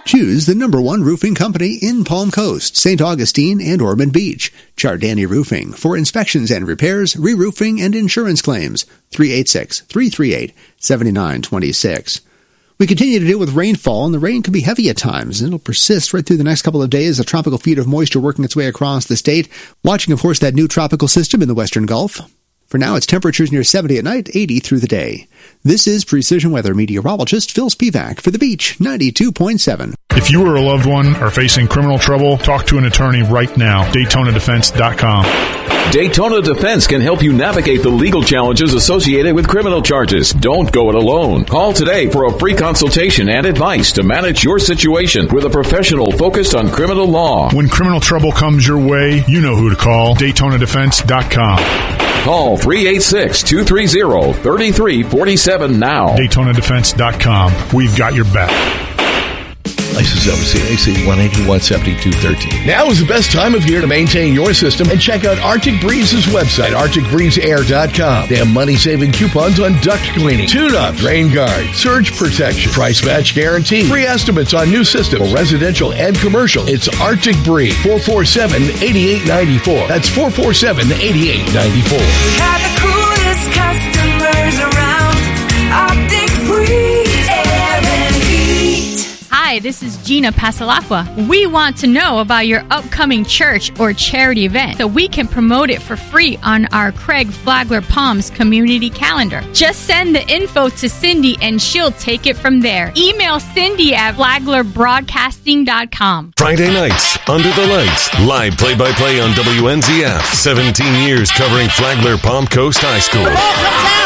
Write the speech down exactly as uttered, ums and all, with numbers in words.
Choose the number one roofing company in Palm Coast, Saint Augustine, and Ormond Beach. Chardani Roofing for inspections and repairs, re-roofing, and insurance claims. three eight six, three three eight, seven nine two six. We continue to deal with rainfall, and the rain can be heavy at times, and it'll persist right through the next couple of days. A tropical feed of moisture working its way across the state. Watching, of course, that new tropical system in the western Gulf. For now, it's temperatures near seventy at night, eighty through the day. This is Precision Weather meteorologist Phil Spivak for The Beach, ninety-two point seven. If you or a loved one are facing criminal trouble, talk to an attorney right now. Daytona Defense dot com. Daytona Defense can help you navigate the legal challenges associated with criminal charges. Don't go it alone. Call today for a free consultation and advice to manage your situation with a professional focused on criminal law. When criminal trouble comes your way, you know who to call. Daytona Defense dot com. Call three eight six, two three zero, three three four seven now. Daytona Defense dot com. We've got your back. License number C A C one eighty-one seventy-two thirteen. Now is the best time of year to maintain your system and check out Arctic Breeze's website, arctic breeze air dot com. They have money-saving coupons on duct cleaning, tune-up, rain guard, surge protection, price match guarantee, free estimates on new systems, residential and commercial. It's Arctic Breeze, four four seven, eight eight nine four. That's four four seven, eight eight nine four. We have the coolest customers around. Arctic Breeze Air and Heat. Hi, this is Gina Pasalacqua. We want to know about your upcoming church or charity event so we can promote it for free on our Craig Flagler Palms community calendar. Just send the info to Cindy and she'll take it from there. Email Cindy at flagler broadcasting dot com. Friday nights, Under the Lights, live play-by-play on W N Z F. seventeen years covering Flagler Palm Coast High School.